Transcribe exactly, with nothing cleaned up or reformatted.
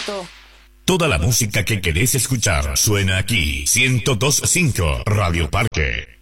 Roberto. Toda la música que querés escuchar suena aquí. ciento dos punto cinco Radio Parque.